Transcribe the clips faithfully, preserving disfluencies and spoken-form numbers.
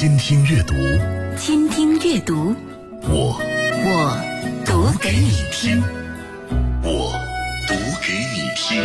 倾听阅读， 倾听阅读， 我我读给你听， 我读给你听。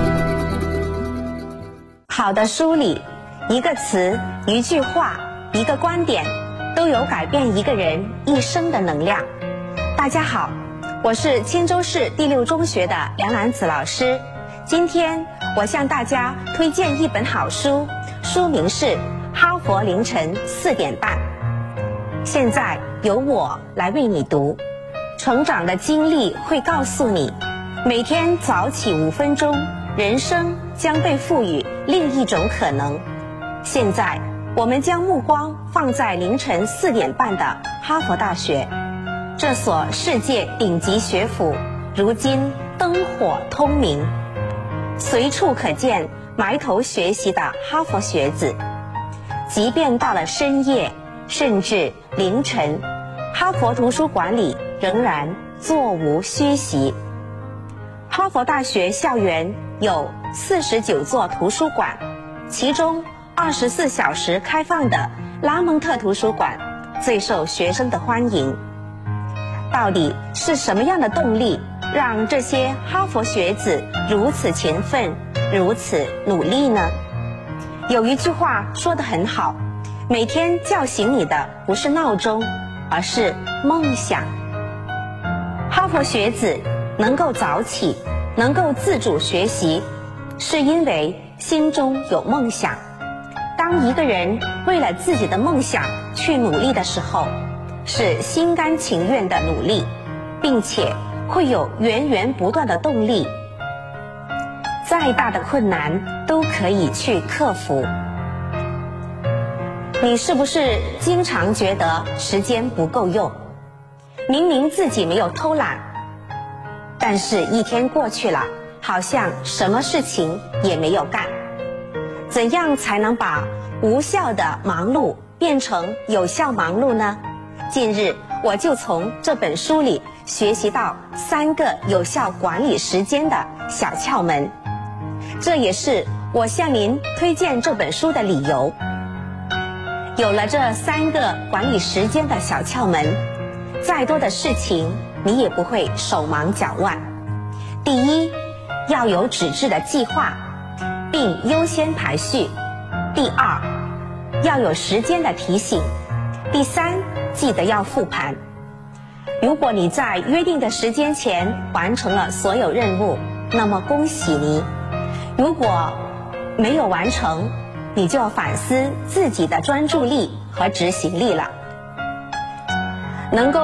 好的书里，一个词、一句话、一个观点，都有改变一个人一生的能量。大家好，我是青州市第六中学的梁兰子老师。今天我向大家推荐一本好书，书名是《哈佛凌晨四点半》。现在由我来为你读。成长的经历会告诉你，每天早起五分钟，人生将被赋予另一种可能。现在我们将目光放在凌晨四点半的哈佛大学，这所世界顶级学府如今灯火通明，随处可见埋头学习的哈佛学子。即便到了深夜，甚至凌晨，哈佛图书馆里仍然座无虚席。哈佛大学校园有四十九座图书馆，其中二十四小时开放的拉蒙特图书馆最受学生的欢迎。到底是什么样的动力让这些哈佛学子如此勤奋，如此努力呢？有一句话说得很好，每天叫醒你的不是闹钟，而是梦想。哈佛学子能够早起，能够自主学习，是因为心中有梦想。当一个人为了自己的梦想去努力的时候，是心甘情愿的努力，并且会有源源不断的动力。再大的困难都可以去克服。你是不是经常觉得时间不够用？明明自己没有偷懒，但是一天过去了，好像什么事情也没有干。怎样才能把无效的忙碌变成有效忙碌呢？近日我就从这本书里学习到三个有效管理时间的小窍门，这也是我向您推荐这本书的理由。有了这三个管理时间的小窍门，再多的事情你也不会手忙脚乱。第一，要有纸质的计划，并优先排序。第二，要有时间的提醒。第三，记得要复盘。如果你在约定的时间前完成了所有任务，那么恭喜你。如果没有完成，你就要反思自己的专注力和执行力了。能够